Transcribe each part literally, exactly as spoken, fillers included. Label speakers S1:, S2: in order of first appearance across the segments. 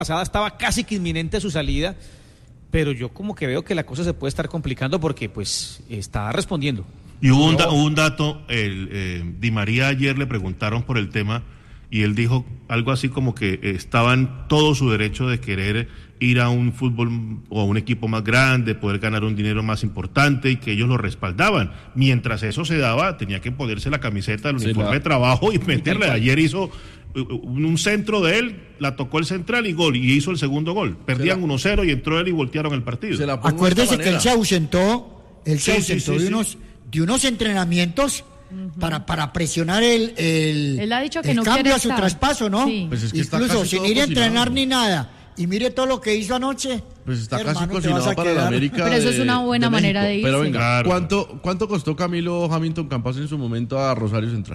S1: pasada estaba casi que inminente su salida, pero yo como que veo que la cosa se puede estar complicando porque pues está respondiendo.
S2: Y hubo un, da, hubo un dato, el, eh, Di María ayer le preguntaron por el tema y él dijo algo así como que estaba en todo su derecho de querer ir a un fútbol o a un equipo más grande, poder ganar un dinero más importante y que ellos lo respaldaban. Mientras eso se daba, tenía que ponerse la camiseta, el uniforme sí, la... de trabajo y meterle. Ayer hizo un centro de él, la tocó el central y gol, y hizo el segundo gol. Perdían uno cero y entró él y voltearon el partido.
S3: Acuérdese que él se ausentó, él se sí, ausentó sí, sí, de unos... Sí. de unos entrenamientos uh-huh. para, para presionar el, el,
S4: Él ha dicho que
S3: el
S4: no
S3: cambio
S4: quiere
S3: a su
S4: estar.
S3: traspaso, ¿no?
S4: Sí.
S5: Pues es que
S3: incluso sin ir a entrenar ni nada. Y mire todo lo que hizo anoche.
S5: Pues está
S3: hermano,
S5: casi cocinado para la América.
S4: Pero eso
S5: de,
S4: es una buena
S5: de
S4: manera de irse.
S5: Pero venga,
S2: claro.
S5: ¿cuánto, ¿cuánto costó Camilo Hamilton Campas en su momento a Rosario Central?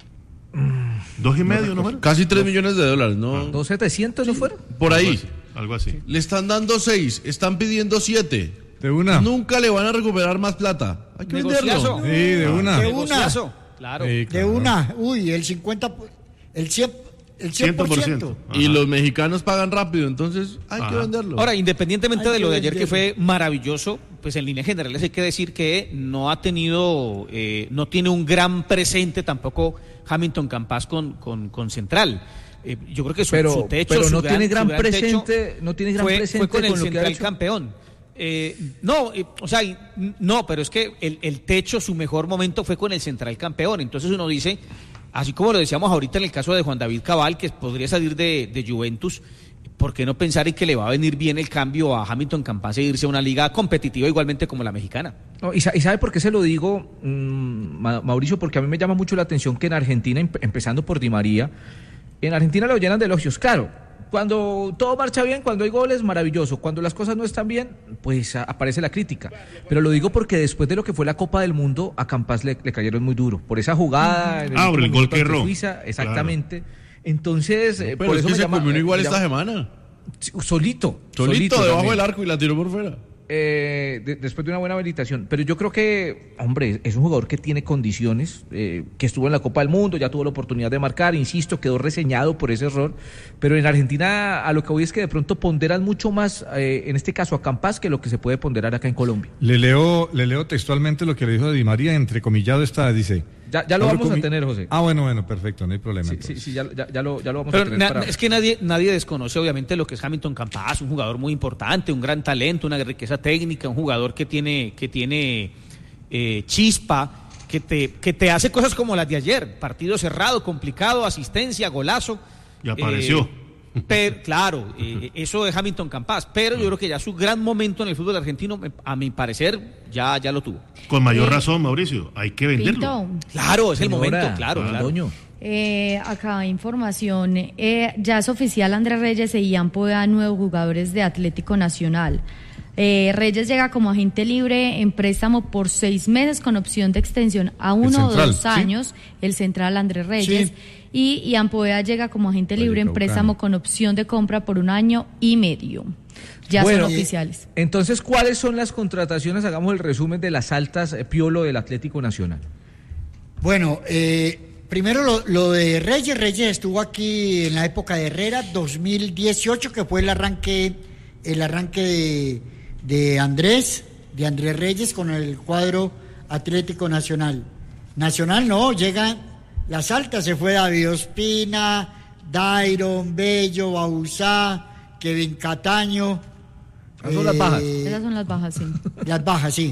S2: Dos y medio, ¿no?
S5: ¿no? Casi tres millones de dólares, ¿no?
S6: Ah. ¿Dos setecientos no fueron?
S5: Por ahí.
S2: Algo así. Algo así.
S5: Le están dando seis, están pidiendo siete.
S6: De una.
S5: Nunca le van a recuperar más plata. Hay que
S1: Negociazo.
S5: venderlo.
S6: Sí, de una.
S3: De una.
S1: Claro.
S6: Sí, claro.
S3: De una. Uy, el cincuenta, el cien, el cien por ciento.
S5: Y los mexicanos pagan rápido, entonces hay
S2: Ajá.
S5: que venderlo.
S1: Ahora, independientemente
S3: Hay
S1: de lo
S3: que
S1: de ayer, que
S3: venderlo.
S1: fue maravilloso, pues en líneas generales hay que decir que no ha tenido, eh, no tiene un gran presente tampoco Hamilton Campas con, con, con Central. Eh, yo creo que su,
S6: pero,
S1: su techo,
S6: pero
S1: su
S6: no
S1: gran,
S6: tiene gran,
S1: su gran
S6: presente, no tiene gran
S1: fue,
S6: presente
S1: fue con el
S6: con lo que ha
S1: Central
S6: hecho.
S1: campeón. Eh, no, eh, o sea, no, pero es que el, el techo, su mejor momento fue con el Central campeón. Entonces uno dice, así como lo decíamos ahorita en el caso de Juan David Cabal, que podría salir de, de Juventus, ¿por qué no pensar en que le va a venir bien el cambio a Hamilton Campas e irse a una liga competitiva igualmente como la mexicana?
S6: No, y, ¿Y sabe por qué se lo digo, mmm, Mauricio? Porque a mí me llama mucho la atención que en Argentina, empezando por Di María, en Argentina lo llenan de elogios, claro. Cuando todo marcha bien, cuando hay goles, maravilloso. Cuando las cosas no están bien, pues a, aparece la crítica. Pero lo digo porque después de lo que fue la Copa del Mundo, a Campas le, le cayeron muy duro. Por esa jugada... En el
S2: ah, por el gol que erró.
S6: Suiza, exactamente. Claro. Entonces,
S5: no,
S6: eh,
S5: pero
S6: por
S5: es
S6: eso
S5: que
S6: me
S5: se
S6: llama,
S5: comió igual
S6: eh,
S5: esta semana.
S6: Solito. Solito,
S5: solito debajo
S6: también.
S5: del arco y la tiró por fuera.
S6: Eh, de, después de una buena habilitación, pero yo creo que, hombre, es un jugador que tiene condiciones, eh, que estuvo en la Copa del Mundo, ya tuvo la oportunidad de marcar, insisto, quedó reseñado por ese error, pero en Argentina a lo que voy es que de pronto ponderan mucho más, eh, en este caso a Campas, que lo que se puede ponderar acá en Colombia.
S7: Le leo, le leo textualmente lo que le dijo Di María, entrecomillado está, dice...
S6: Ya, ya lo
S7: no
S6: vamos
S7: comi-
S6: a tener, José.
S7: Ah, bueno, bueno, perfecto, no hay problema.
S6: Sí, sí, sí, ya, ya, ya, lo, ya lo vamos
S1: Pero
S6: a tener.
S1: na,
S6: Para...
S1: Es que nadie, nadie desconoce obviamente lo que es Hamilton Campas, un jugador muy importante, un gran talento, una riqueza técnica, un jugador que tiene, que tiene eh, chispa, que te, que te hace cosas como las de ayer, partido cerrado, complicado, asistencia, golazo.
S2: Y apareció.
S1: Eh, pero, claro, eh, eso de Hamilton Campas, pero yo creo que ya su gran momento en el fútbol argentino, a mi parecer, ya, ya lo tuvo.
S2: Con mayor
S4: Eh,
S2: razón, Mauricio, hay que venderlo.
S4: Pinto.
S1: Claro, es el
S6: Señora,
S1: momento, claro,
S6: ah,
S1: claro.
S6: doño.
S4: Eh, acá información, eh, ya es oficial, Andrés Reyes e Ian Poveda, nuevos jugadores de Atlético Nacional. Eh, Reyes llega como agente libre en préstamo por seis meses con opción de extensión a uno o dos
S7: ¿sí?
S4: años, el central Andrés Reyes,
S3: Sí.
S4: y Ian Poveda llega como agente
S7: Valle
S4: libre en
S7: Caucano.
S4: préstamo con opción de compra por un año y medio. Ya
S6: Bueno,
S4: son oficiales.
S6: Entonces, ¿cuáles son las contrataciones? Hagamos el resumen de las altas, eh, Piolo, del Atlético Nacional.
S3: Bueno, eh, primero lo, lo de Reyes. Reyes estuvo aquí en la época de Herrera, dos mil dieciocho, que fue el arranque, el arranque de, de Andrés, de Andrés Reyes con el cuadro Atlético Nacional. Nacional no, llegan las altas, se fue David Ospina, Dairon, Bello, Bauzá, Kevin Cataño.
S6: Esas son las bajas.
S4: Esas son las bajas, sí.
S3: Las bajas, sí.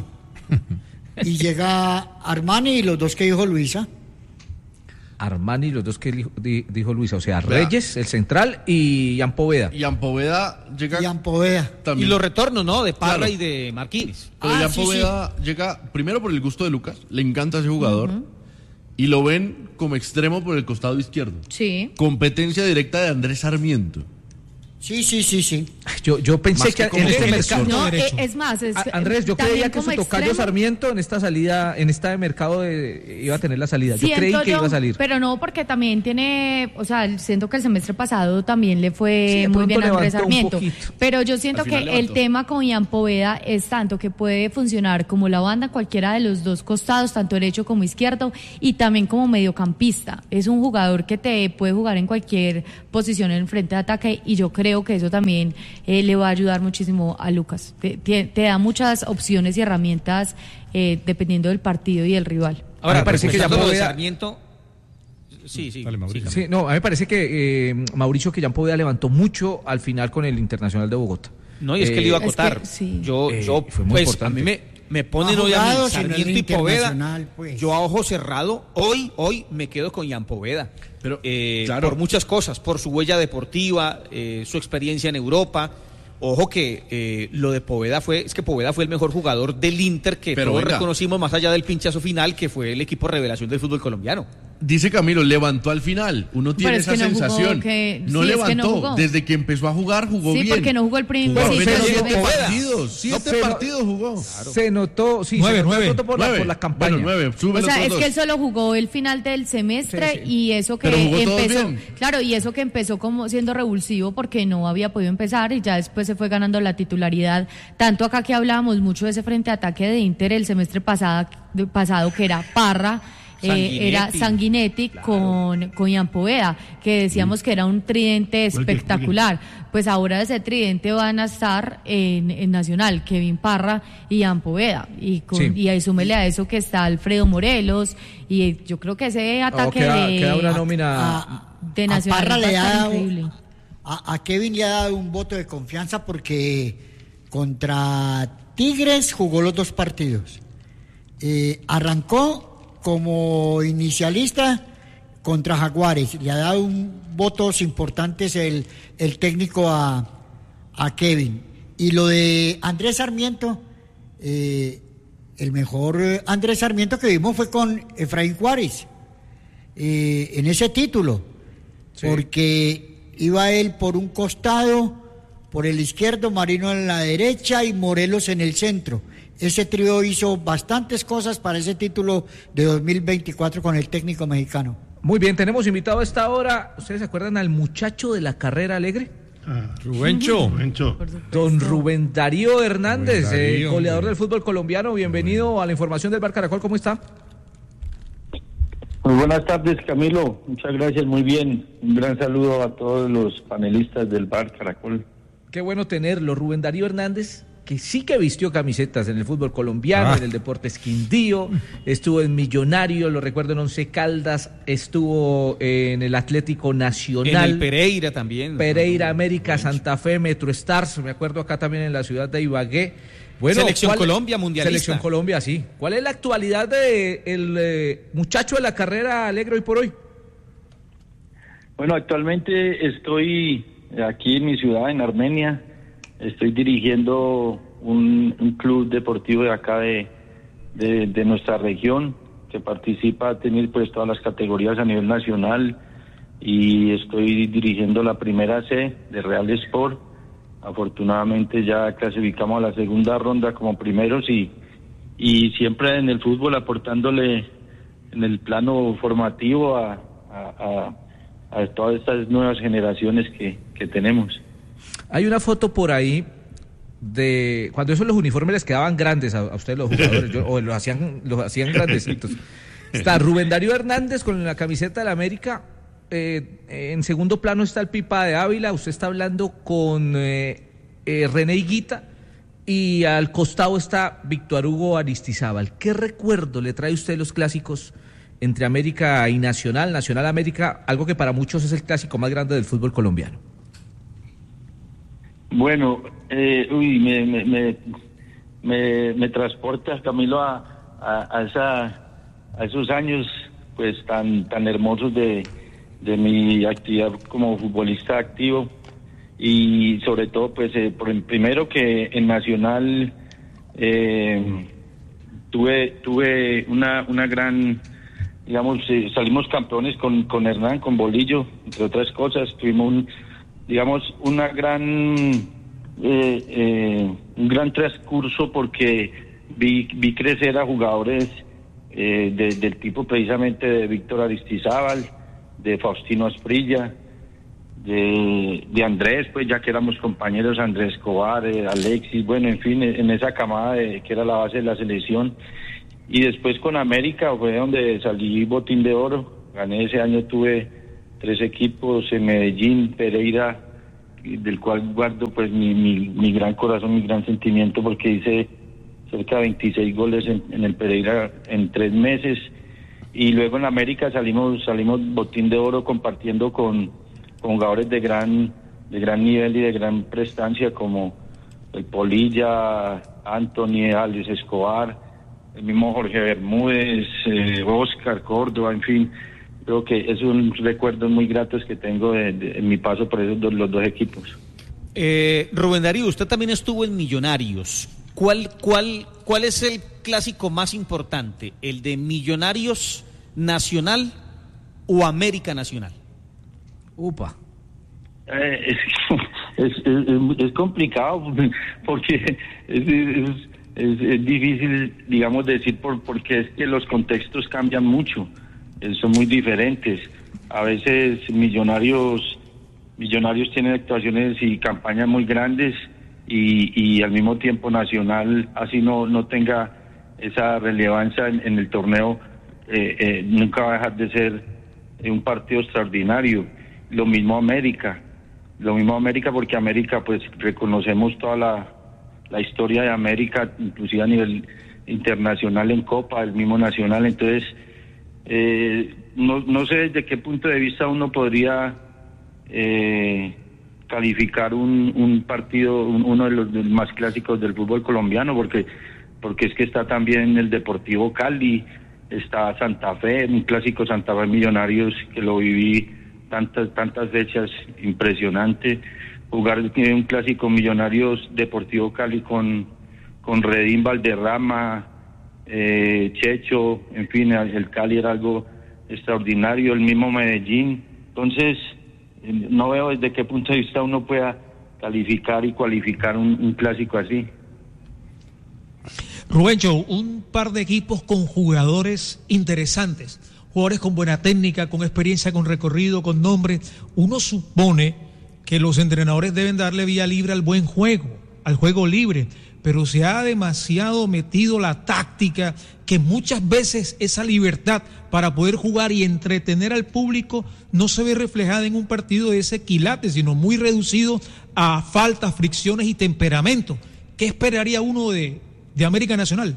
S3: Y llega Armani y los dos que dijo Luisa.
S6: Armani, los dos que dijo, di- dijo Luisa, o sea,
S5: Vea.
S6: Reyes, el central, y Ian Poveda.
S5: Y Ampoveda llega
S3: Y Ampoveda.
S1: Y
S5: también.
S1: los retornos, ¿no? De Parra
S5: Claro.
S1: y de Marquínez.
S5: Pero
S3: Ah,
S5: Ian
S3: sí,
S5: Poveda llega primero por el gusto de Lucas, le encanta ese jugador, y lo ven como extremo por el costado izquierdo.
S4: Sí.
S5: Competencia directa de Andrés Sarmiento.
S3: Sí, sí, sí, sí.
S6: Ay, Yo, yo pensé que, que en este mercado...
S4: No, eh, es más... Es,
S6: a, Andrés, yo creía que su tocayo Sarmiento en esta salida, en este mercado de, iba a tener la salida. Yo creí que yo, iba a salir.
S4: Pero no, porque también tiene... O sea, siento que el semestre pasado también le fue sí, muy bien a Andrés Sarmiento. Pero yo siento que levantó. El tema con Ian Poveda es tanto que puede funcionar como la banda cualquiera de los dos costados, tanto derecho como izquierdo, y también como mediocampista. Es un jugador que te puede jugar en cualquier posición en el frente de ataque, y yo creo que eso también eh, le va a ayudar muchísimo a Lucas. Te, te, te da muchas opciones y herramientas eh, dependiendo del partido y del rival.
S1: Ahora, me parece que ya Poveda... Sarmiento... Sí, sí.
S7: Dale, Mauricio.
S6: Sí, no, a mí me parece que eh, Mauricio que Ian Poveda levantó mucho al final con el Internacional de Bogotá.
S1: No, y es que eh, le iba a acotar.
S4: Es que, sí.
S1: Yo,
S6: eh,
S1: yo pues, a mí me, me ponen hoy a mí Sarmiento y Poveda. Pues. Yo a ojo cerrado, hoy, hoy me quedo con Ian Poveda. Pero, eh, claro. Por muchas cosas, por su huella deportiva, eh, su experiencia en Europa. Ojo que eh, lo de Poveda fue, es que Poveda fue el mejor jugador del Inter que Pero todos venga. reconocimos más allá del pinchazo final, que fue el equipo revelación del fútbol colombiano.
S5: Dice Camilo, levantó al final. Uno tiene esa no sensación. Que, no sí, levantó. Es que no Desde que empezó a jugar, jugó
S4: sí,
S5: bien.
S4: Sí, porque no jugó el primer
S5: jugó,
S4: sí,
S5: siete partidos. Siete no, partidos jugó.
S6: Claro. Se notó, sí,
S7: nueve,
S6: se notó
S7: nueve.
S6: Por,
S5: nueve.
S6: La, por la campaña.
S5: Bueno, nueve.
S4: O sea, es dos. Que él solo jugó el final del semestre sí, sí. y eso que empezó. Claro, y eso que empezó como siendo revulsivo porque no había podido empezar y ya después se fue ganando la titularidad. Tanto acá que hablábamos mucho de ese frente ataque de Inter el semestre pasado, pasado que era Parra. Eh, era Sanguinetti claro. con, con Ian Poveda, que decíamos sí. que era un tridente espectacular. Pues ahora de ese tridente van a estar en, en Nacional, Kevin Parra y Ian Poveda. Y, con, sí. y ahí súmele a eso que está Alfredo Morelos. Y yo creo que ese ataque oh, queda,
S6: de,
S4: queda
S6: una nómina
S3: a, a,
S4: de Nacional
S3: a Parra le ha
S4: increíble.
S3: A, a Kevin le ha dado un voto de confianza porque contra Tigres jugó los dos partidos. Eh, arrancó como inicialista contra Jaguares, le ha dado un votos importantes el, el técnico a, a Kevin. Y lo de Andrés Sarmiento, eh, el mejor Andrés Sarmiento que vimos fue con Efraín Juárez, eh, en ese título, sí. porque iba él por un costado, por el izquierdo, Marino en la derecha y Morelos en el centro. Ese trío hizo bastantes cosas para ese título de dos mil veinticuatro con el técnico mexicano.
S6: Muy bien, tenemos invitado a esta hora. ¿Ustedes se acuerdan al muchacho de la carrera alegre?
S7: Ah, Rubencho.
S2: Rubencho.
S6: Don Rubén Darío Hernández, Rubén Darío, eh, goleador hombre. del fútbol colombiano. Bienvenido bueno. a la información del Bar Caracol. ¿Cómo está?
S8: Muy buenas tardes, Camilo. Muchas gracias, muy bien. Un gran saludo a todos los panelistas del Bar Caracol.
S6: Qué bueno tenerlo, Rubén Darío Hernández, que sí que vistió camisetas en el fútbol colombiano, ah. en el Deportes Quindío, estuvo en Millonario, lo recuerdo en Once Caldas, estuvo en el Atlético Nacional.
S1: En el Pereira también.
S6: Pereira, América, Santa Fe, Metro Stars, me acuerdo acá también en la ciudad de Ibagué. Bueno,
S1: Selección
S6: ¿cuál,
S1: Colombia, mundialista.
S6: Selección Colombia, sí. ¿Cuál es la actualidad de el eh, muchacho de la carrera alegre hoy por hoy?
S8: Bueno, actualmente estoy aquí en mi ciudad, en Armenia. Estoy dirigiendo un, un club deportivo de acá de, de, de nuestra región que participa a tener pues todas las categorías a nivel nacional y estoy dirigiendo la primera C de Real Sport. Afortunadamente ya clasificamos a la segunda ronda como primeros y, y siempre en el fútbol aportándole en el plano formativo a, a, a, a todas estas nuevas generaciones que, que tenemos.
S6: Hay una foto por ahí de cuando esos los uniformes les quedaban grandes a, a ustedes los jugadores, yo, o los hacían los hacían grandecitos. Está Rubén Darío Hernández con la camiseta de la América. Eh, en segundo plano está el Pipa de Ávila. Usted está hablando con eh, eh, René Higuita y al costado está Víctor Hugo Aristizábal. ¿Qué recuerdo le trae usted los clásicos entre América y Nacional, Nacional América, algo que para muchos es el clásico más grande del fútbol colombiano?
S8: Bueno, eh, uy, me, me, me, me, me transporta, Camilo, a, a, a, esa, a esos años pues tan, tan hermosos de, de mi actividad como futbolista activo y sobre todo pues eh, por el primero que en Nacional eh, tuve tuve una, una gran, digamos, eh, salimos campeones con, con Hernán, con Bolillo, entre otras cosas, tuvimos un digamos, una gran eh, eh, un gran transcurso porque vi, vi crecer a jugadores eh, de, del tipo precisamente de Víctor Aristizábal, de Faustino Asprilla, de, de Andrés, pues ya que éramos compañeros, Andrés Escobar, eh, Alexis, bueno, en fin, en esa camada de, que era la base de la selección. Y después con América fue donde salí botín de oro, gané ese año, tuve tres equipos en Medellín, Pereira, del cual guardo pues mi, mi, mi gran corazón, mi gran sentimiento, porque hice cerca de veintiséis goles en, en el Pereira en tres meses, y luego en América salimos salimos botín de oro compartiendo con, con jugadores de gran de gran nivel y de gran prestancia como el Polilla, Anthony, Alex Escobar, el mismo Jorge Bermúdez, eh, Oscar Córdoba, en fin. Creo que es un recuerdo muy gratos que tengo de, de, en mi paso por esos dos, los dos equipos.
S1: Eh, Rubén Darío, usted también estuvo en Millonarios. ¿Cuál, cuál, ¿Cuál es el clásico más importante? ¿El de Millonarios Nacional o América Nacional?
S6: Upa.
S8: Eh, es, es, es, es complicado porque es, es, es, es difícil, digamos, decir por porque es que los contextos cambian mucho. Son muy diferentes. A veces Millonarios Millonarios tienen actuaciones y campañas muy grandes y, y al mismo tiempo Nacional así no no tenga esa relevancia en, en el torneo, eh, eh, nunca va a dejar de ser un partido extraordinario. Lo mismo América, lo mismo América porque América pues reconocemos toda la, la historia de América, inclusive a nivel internacional en Copa, el mismo Nacional, entonces Eh, no, no sé desde qué punto de vista uno podría eh, calificar un, un partido, un, uno de los, de los más clásicos del fútbol colombiano, porque porque es que está también el Deportivo Cali, está Santa Fe, un clásico Santa Fe Millonarios que lo viví tantas tantas fechas, impresionante. Jugar un clásico Millonarios Deportivo Cali con, con Redín Valderrama, Eh, Checho, en fin, el Cali era algo extraordinario, el mismo Medellín. Entonces no veo desde qué punto de vista uno pueda calificar y cualificar un, un clásico así.
S9: Rubencho, un par de equipos con jugadores interesantes, jugadores con buena técnica, con experiencia, con recorrido, con nombre. Uno supone que los entrenadores deben darle vía libre al buen juego, al juego libre, pero se ha demasiado metido la táctica, que muchas veces esa libertad para poder jugar y entretener al público no se ve reflejada en un partido de ese quilate, sino muy reducido a faltas, fricciones y temperamento. ¿Qué esperaría uno de, de América Nacional?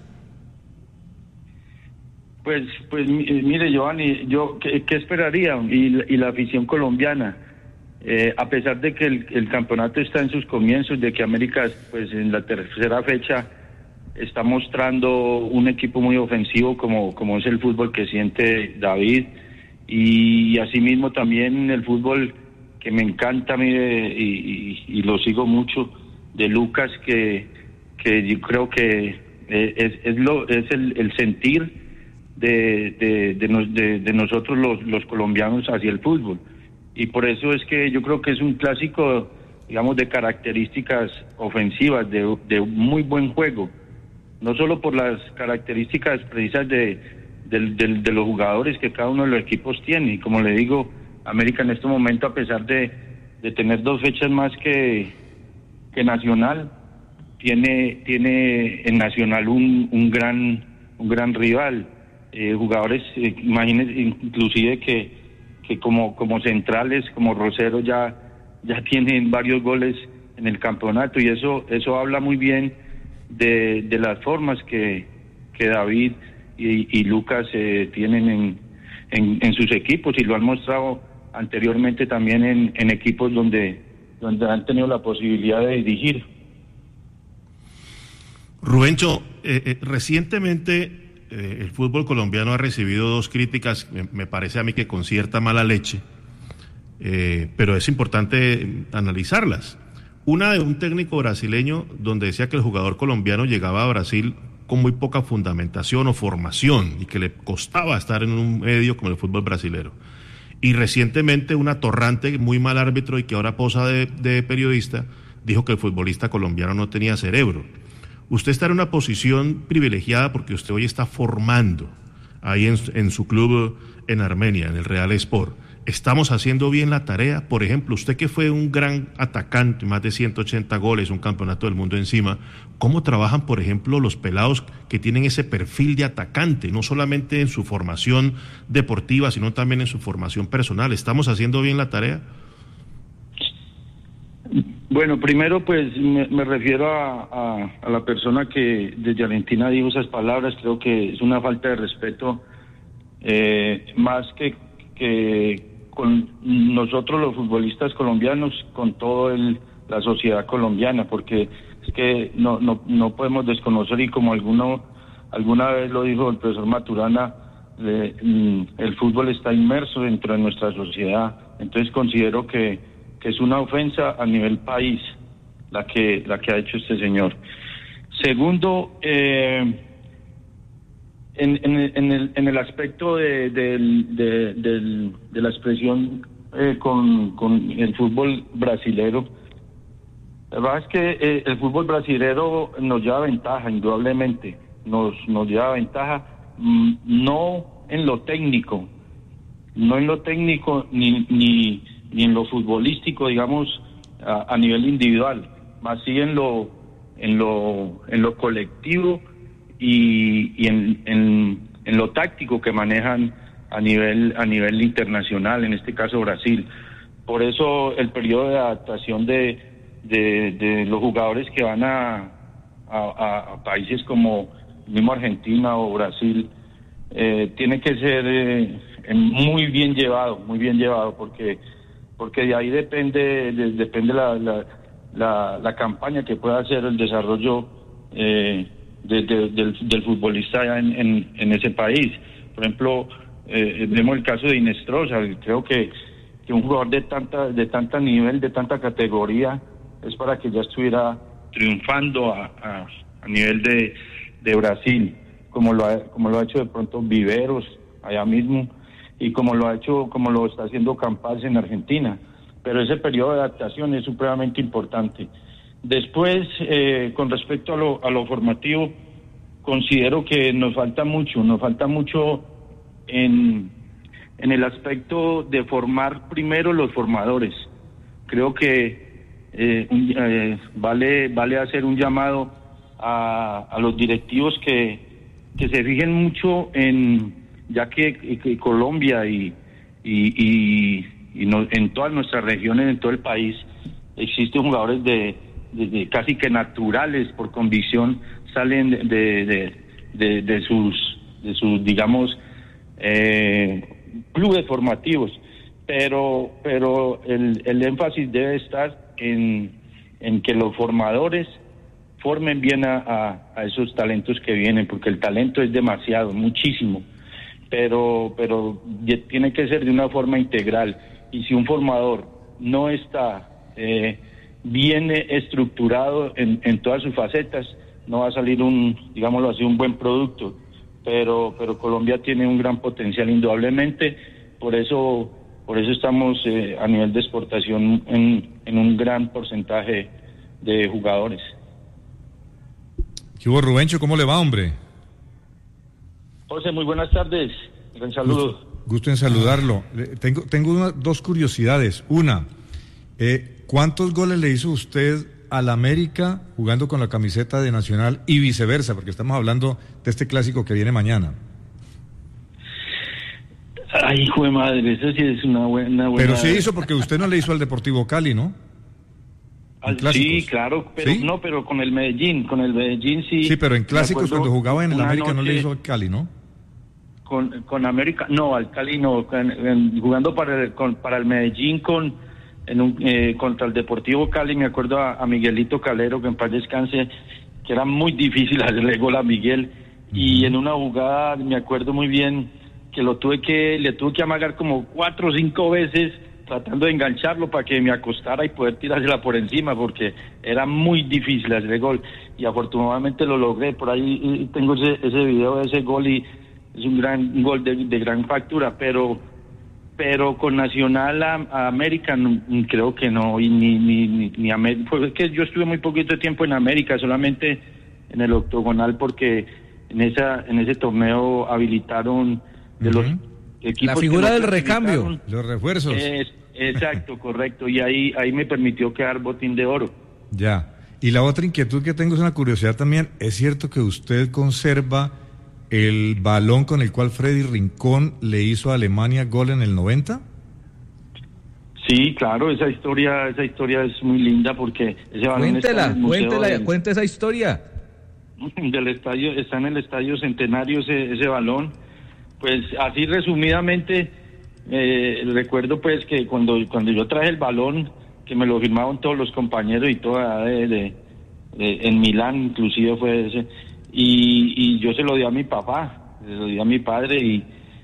S8: Pues, pues mire, Giovanni, yo ¿qué, qué esperaría? Y, y la afición colombiana. Eh, a pesar de que el, el campeonato está en sus comienzos, de que América pues en la tercera fecha está mostrando un equipo muy ofensivo como, como es el fútbol que siente David, y, y asimismo también el fútbol que me encanta a mí de, y, y, y lo sigo mucho de Lucas, que, que yo creo que es, es, lo, es el, el sentir de, de, de, nos, de, de nosotros los, los colombianos hacia el fútbol. Y por eso es que yo creo que es un clásico, digamos, de características ofensivas, de, de muy buen juego. No solo por las características precisas de, de, de, de los jugadores que cada uno de los equipos tiene. Y como le digo, América en este momento, a pesar de, de tener dos fechas más que, que Nacional, tiene tiene en Nacional un, un gran un gran rival. Eh, jugadores, eh, imagínense, inclusive que que como como centrales como Rosero ya ya tienen varios goles en el campeonato, y eso eso habla muy bien de, de las formas que, que David y, y Lucas eh, tienen en, en en sus equipos, y lo han mostrado anteriormente también en, en equipos donde donde han tenido la posibilidad de dirigir.
S2: Rubencho, eh, eh, recientemente Eh, el fútbol colombiano ha recibido dos críticas, me, me parece a mí que con cierta mala leche, eh, pero es importante analizarlas. Una de un técnico brasileño donde decía que el jugador colombiano llegaba a Brasil con muy poca fundamentación o formación y que le costaba estar en un medio como el fútbol brasilero. Y recientemente una Torrante, muy mal árbitro y que ahora posa de, de periodista, dijo que el futbolista colombiano no tenía cerebro. Usted está en una posición privilegiada porque usted hoy está formando ahí en, en su club en Armenia, en el Real Sport. ¿Estamos haciendo bien la tarea? Por ejemplo, usted que fue un gran atacante, más de ciento ochenta goles, un campeonato del mundo encima, ¿cómo trabajan, por ejemplo, los pelados que tienen ese perfil de atacante, no solamente en su formación deportiva, sino también en su formación personal? ¿Estamos haciendo bien la tarea?
S8: Bueno, primero pues me, me refiero a, a, a la persona que desde Argentina dijo esas palabras. Creo que es una falta de respeto, eh, más que, que con nosotros los futbolistas colombianos, con toda la sociedad colombiana, porque es que no, no, no podemos desconocer, y como alguno alguna vez lo dijo el profesor Maturana, eh, el fútbol está inmerso dentro de nuestra sociedad. Entonces considero que que es una ofensa a nivel país la que la que ha hecho este señor. Segundo, eh, en, en, en, el, en el aspecto de, de, de, de, de la expresión eh, con, con el fútbol brasilero, la verdad es que eh, el fútbol brasilero nos lleva ventaja, indudablemente, nos, nos lleva ventaja, mmm, no en lo técnico, no en lo técnico ni ni ni en lo futbolístico, digamos, a, a nivel individual, más sí en lo en lo en lo colectivo y, y en, en en lo táctico que manejan a nivel a nivel internacional, en este caso Brasil. Por eso el periodo de adaptación de de, de los jugadores que van a, a, a países como mismo Argentina o Brasil eh, tiene que ser eh, muy bien llevado, muy bien llevado, porque porque de ahí depende de, depende la, la, la, la campaña que pueda hacer el desarrollo eh, de, de, del, del futbolista allá en, en, en ese país. Por ejemplo, eh, vemos el caso de Inestrosa. Creo que, que un jugador de tanta de tanta nivel, de tanta categoría, es para que ya estuviera triunfando a, a, a nivel de, de Brasil, como lo ha, como lo ha hecho de pronto Viveros allá mismo, y como lo ha hecho, como lo está haciendo Campas en Argentina. Pero ese periodo de adaptación es supremamente importante. Después, eh, con respecto a lo, a lo formativo, considero que nos falta mucho, nos falta mucho en, en el aspecto de formar primero los formadores. Creo que eh, un, eh, vale, vale hacer un llamado a, a los directivos que, que se fijen mucho en, ya que, que Colombia y, y, y, y no, en todas nuestras regiones, en todo el país, existen jugadores de, de, de casi que naturales, por convicción, salen de, de, de, de, de sus, de sus, digamos, eh, clubes formativos, pero, pero el, el énfasis debe estar en, en que los formadores formen bien a, a, a esos talentos que vienen, porque el talento es demasiado, muchísimo. pero pero tiene que ser de una forma integral, y si un formador no está eh, bien estructurado en, en todas sus facetas, no va a salir un, digámoslo así, un buen producto. Pero pero Colombia tiene un gran potencial, indudablemente. Por eso por eso estamos eh, a nivel de exportación en, en un gran porcentaje de jugadores.
S7: ¿Qué hubo, Rubencho? ¿Cómo le va, hombre?
S8: José, muy buenas tardes. Un saludo.
S7: Gusto, gusto en saludarlo. Tengo, tengo una, dos curiosidades. Una, eh, ¿cuántos goles le hizo usted al América jugando con la camiseta de Nacional y viceversa? Porque estamos hablando de este clásico que viene mañana.
S8: Ay, hijo de madre, eso sí es una buena... buena...
S7: Pero sí hizo, porque usted no le hizo al Deportivo Cali, ¿no?
S8: Al, sí, claro, pero ¿sí? No, pero con el Medellín, con el Medellín sí...
S7: Sí, pero en clásicos cuando jugaba en el América no le hizo al Cali, ¿no?
S8: Con, con América, no, al Cali no, con, en, jugando para el, con, para el Medellín con en un, eh, contra el Deportivo Cali, me acuerdo a, a Miguelito Calero, que en paz descanse, que era muy difícil hacerle gol a Miguel, uh-huh. Y en una jugada me acuerdo muy bien que lo tuve que, le tuve que amagar como cuatro o cinco veces tratando de engancharlo para que me acostara y poder tirársela por encima, porque era muy difícil hacerle gol, y afortunadamente lo logré. Por ahí tengo ese, ese video de ese gol, y es un gran un gol de, de gran factura, pero pero con Nacional a, a América no, creo que no, y ni ni ni, ni América, pues es que yo estuve muy poquito tiempo en América, solamente en el octogonal, porque en esa en ese torneo habilitaron de uh-huh. los equipos,
S6: la figura del recambio,
S7: los refuerzos.
S8: Eh, exacto, correcto, y ahí ahí me permitió quedar botín de oro.
S7: Ya. Y la otra inquietud que tengo es una curiosidad también. ¿Es cierto que usted conserva el balón con el cual Freddy Rincón le hizo a Alemania gol en el noventa?
S8: Sí, claro, esa historia esa historia es muy linda, porque ese balón
S6: cuéntela,
S8: está en el
S6: cuéntela,
S8: del,
S6: cuente esa historia.
S8: Del estadio, está en el Estadio Centenario ese, ese balón. Pues así resumidamente, eh, recuerdo pues que cuando cuando yo traje el balón, que me lo firmaron todos los compañeros y toda de, de, de en Milán inclusive fue ese, y, y yo se lo di a mi papá, se lo di a mi padre, y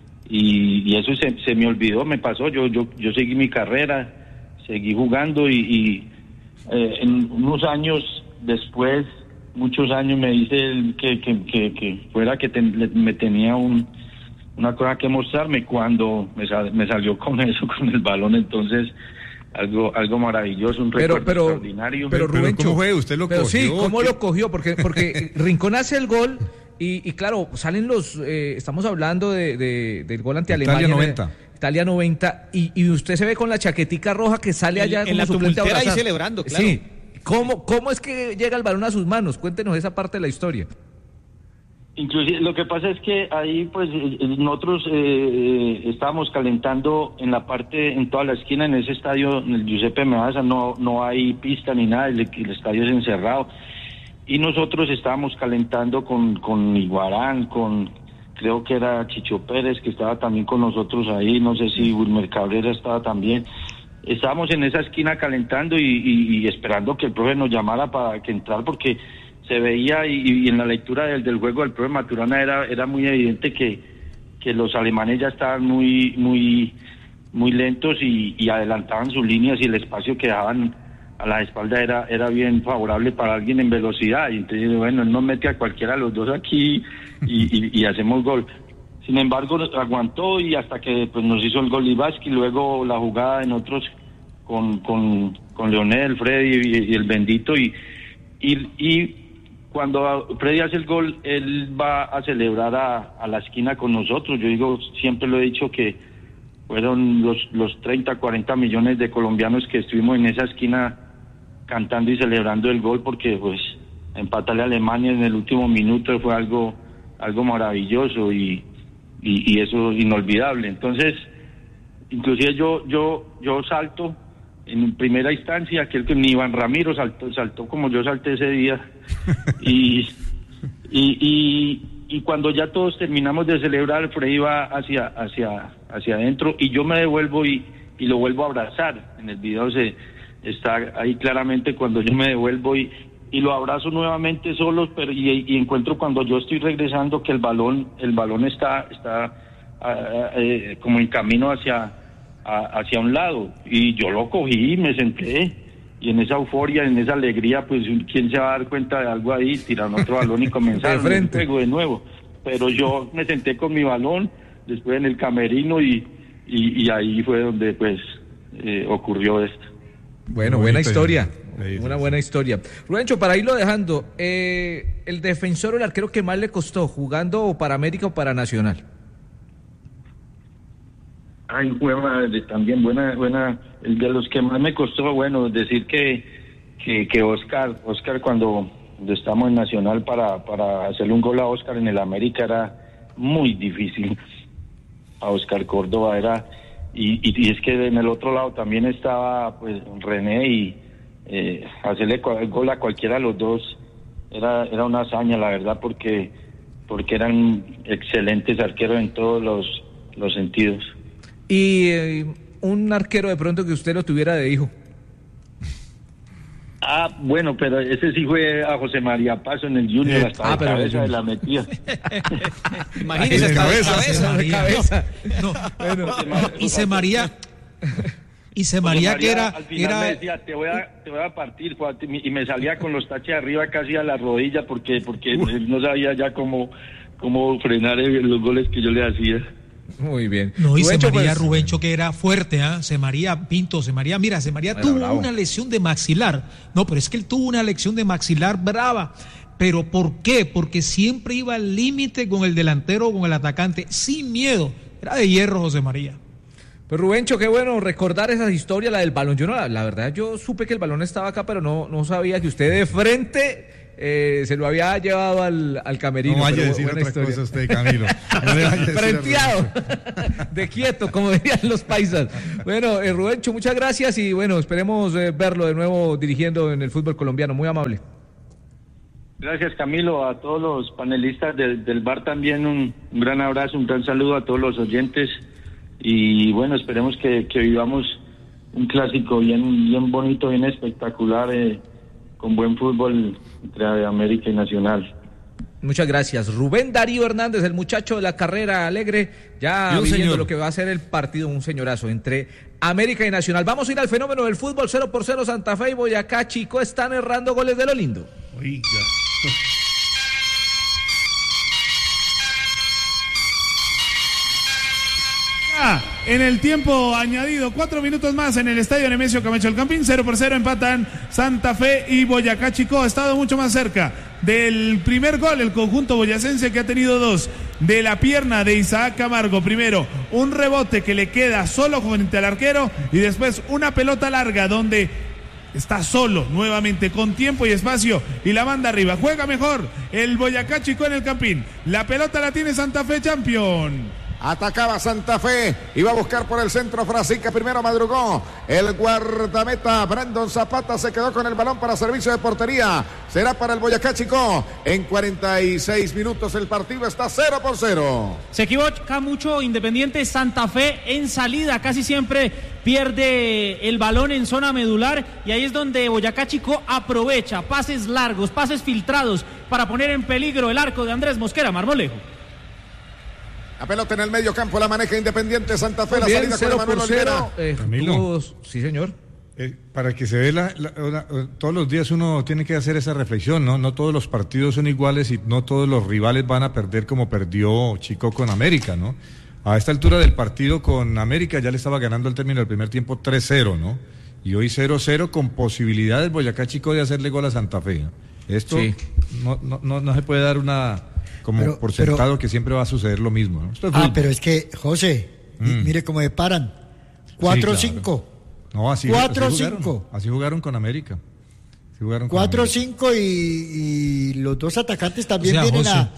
S8: y, y eso se, se me olvidó, me pasó, yo yo yo seguí mi carrera, seguí jugando, y, y eh, en unos años después, muchos años, me dice el, que, que, que, que fuera que ten, me tenía un una cosa que mostrarme, cuando me, sal, me salió con eso, con el balón. Entonces algo algo maravilloso, un
S6: pero,
S8: recuerdo
S6: pero,
S8: extraordinario.
S6: Pero,
S7: pero
S6: Rubencho,
S7: ¿cómo fue? ¿Usted lo
S6: pero
S7: cogió?
S6: Sí, ¿cómo
S7: ¿Qué?
S6: lo cogió? Porque porque Rincón hace el gol y, y claro, salen los, eh, estamos hablando de, de del gol ante
S7: Italia
S6: Alemania.
S7: noventa.
S6: Italia noventa, y, y usted se ve con la chaquetica roja que sale allá
S1: en,
S6: como
S1: en la
S6: suplente
S1: tumultera ahí
S6: abrazar.
S1: celebrando, claro.
S6: Sí. ¿Cómo, ¿Cómo es que llega el balón a sus manos? Cuéntenos esa parte de la historia.
S8: Inclusive lo que pasa es que ahí pues nosotros eh, estábamos calentando en la parte, en toda la esquina, en ese estadio, en el Giuseppe Meazza, no no hay pista ni nada, el, el estadio es encerrado, y nosotros estábamos calentando con con Iguarán, con, creo que era Chicho Pérez, que estaba también con nosotros ahí, no sé si Wilmer Cabrera estaba también. Estábamos en esa esquina calentando y, y, y esperando que el profe nos llamara para que entrar, porque se veía, y, y en la lectura del, del juego del profe Maturana era era muy evidente que que los alemanes ya estaban muy muy muy lentos y, y adelantaban sus líneas, y el espacio que dejaban a la espalda era era bien favorable para alguien en velocidad, y entonces bueno, él nos mete a cualquiera de los dos aquí y, y, y hacemos gol. Sin embargo, aguantó, y hasta que pues nos hizo el gol Livaski, luego la jugada en otros con con con Leonel, Freddy y, y el bendito, y y, y cuando Freddy hace el gol, él va a celebrar a, a la esquina con nosotros. Yo digo, siempre lo he dicho, que fueron los los treinta, cuarenta millones de colombianos que estuvimos en esa esquina cantando y celebrando el gol, porque pues empatarle a Alemania en el último minuto fue algo algo maravilloso, y y, y eso es inolvidable. Entonces, inclusive yo yo yo salto en primera instancia, aquel que ni Iván Ramiro saltó, saltó como yo salté ese día, y, y y y cuando ya todos terminamos de celebrar, Freddy va hacia hacia hacia adentro, y yo me devuelvo y, y lo vuelvo a abrazar. En el video se está ahí claramente cuando yo me devuelvo y, y lo abrazo nuevamente solos, pero y, y encuentro cuando yo estoy regresando que el balón el balón está está uh, uh, como en camino hacia a, hacia un lado, y yo lo cogí y me senté, y en esa euforia, en esa alegría, pues quién se va a dar cuenta de algo ahí, tiraron otro balón y comenzaron el juego de nuevo. Pero yo me senté con mi balón, después en el camerino, y y, y ahí fue donde pues eh, ocurrió esto.
S6: Bueno, buena historia, una buena historia. Rubencho, para irlo dejando, eh, el defensor o el arquero que más le costó, jugando para América o para Nacional.
S8: Ay, fue madre, también buena, buena, el de los que más me costó, bueno, decir que, que, que Oscar, Oscar cuando, cuando estamos en Nacional, para, para hacerle un gol a Oscar en el América era muy difícil. A Oscar Córdoba era, y, y, y es que en el otro lado también estaba pues René, y eh, hacerle el gol a cualquiera de los dos era, era una hazaña, la verdad, porque, porque eran excelentes arqueros en todos los, los sentidos.
S6: Y eh, un arquero de pronto que usted lo tuviera de hijo.
S8: Ah, bueno, pero ese sí fue a José María Paso en el Junior, sí, hasta ah, de cabeza de la metida.
S1: Imagínese, cabeza, cabeza, de cabeza.
S9: No, bueno, y se María, y se María que era,
S8: al final
S9: era...
S8: me decía, te voy a, te voy a partir, y me salía con los taches arriba casi a la rodilla, porque, porque él no sabía ya cómo, cómo frenar los goles que yo le hacía.
S6: Muy bien.
S9: No, y se
S6: Rubencho,
S9: María
S6: pues,
S9: Rubencho, que era fuerte, ¿ah? ¿eh? Se María Pinto, se María, mira, se María tuvo bravo. una lesión de maxilar. No, pero es que él tuvo una lesión de maxilar brava. ¿Pero por qué? Porque siempre iba al límite con el delantero o con el atacante, sin miedo. Era de hierro, José María.
S6: Pues Rubencho, qué bueno recordar esas historias, la del balón. Yo no, la, la verdad, yo supe que el balón estaba acá, pero no, no sabía que usted de frente eh, se lo había llevado al, al camerino.
S7: No vaya
S6: pero
S7: a decir otra
S6: historia.
S7: cosa usted, Camilo. No
S6: Frenteado, de quieto, como dirían los paisas. Bueno, eh, Rubencho, muchas gracias y bueno, esperemos eh, verlo de nuevo dirigiendo en el fútbol colombiano. Muy amable.
S8: Gracias, Camilo, a todos los panelistas del, del bar también un, un gran abrazo, un gran saludo a todos los oyentes. Y bueno, esperemos que, que vivamos un clásico bien bien bonito, bien espectacular, eh, con buen fútbol entre América y Nacional.
S6: Muchas gracias. Rubén Darío Hernández, el muchacho de la carrera alegre, ya viviendo señor. lo que va a ser el partido, un señorazo entre América y Nacional. Vamos a ir al fenómeno del fútbol, cero por cero, Santa Fe y Boyacá Chico están errando goles de lo lindo.
S2: Oiga.
S10: En el tiempo añadido, cuatro minutos más en el estadio Nemesio Camacho El Campín, cero por cero empatan Santa Fe y Boyacá Chico. Ha estado mucho más cerca del primer gol el conjunto boyacense, que ha tenido dos, de la pierna de Isaac Camargo. Primero, un rebote que le queda solo frente al arquero y después una pelota larga donde está solo nuevamente, con tiempo y espacio, y la manda arriba. Juega mejor el Boyacá Chico en el Campín. La pelota la tiene Santa Fe, campeón.
S11: Atacaba Santa Fe, iba a buscar por el centro Frasica, primero madrugó el guardameta Brandon Zapata, se quedó con el balón para servicio de portería, será para el Boyacá Chico. En cuarenta y seis minutos el partido está cero por cero.
S12: Se equivoca mucho Independiente Santa Fe en salida, casi siempre pierde el balón en zona medular y ahí es donde Boyacá Chico aprovecha pases largos, pases filtrados para poner en peligro el arco de Andrés Mosquera Marmolejo.
S11: La pelota en el medio campo, la maneja Independiente Santa Fe,
S6: la
S11: bien, salida con Emanuel Olivera.
S6: Eh,
S7: Camilo,
S6: sí, señor.
S7: Eh, para que se vea, la, la, la, todos los días uno tiene que hacer esa reflexión, ¿no? No todos los partidos son iguales y no todos los rivales van a perder como perdió Chico con América, ¿no? A esta altura del partido con América ya le estaba ganando al término del primer tiempo tres cero, ¿no? Y hoy cero cero con posibilidad del Boyacá Chico de hacerle gol a Santa Fe, ¿no? Esto sí. no, no, no, no se puede dar una... como pero, por sentado pero, que siempre va a suceder lo mismo, ¿no?
S3: Esto es ah, pero es que, José, mm. mire cómo me paran. cuatro cinco.
S7: Sí, claro. No, así,
S3: cuatro
S7: así
S3: cinco.
S7: Jugaron, así jugaron con América.
S3: cuatro cinco y, y los dos atacantes también o sea, vienen a,